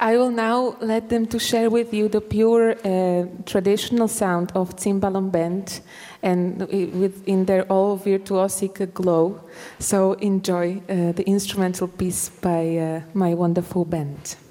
I will now let them to share with you the pure traditional sound of Cimbalom band and in their all virtuosic glow. So enjoy the instrumental piece by my wonderful band.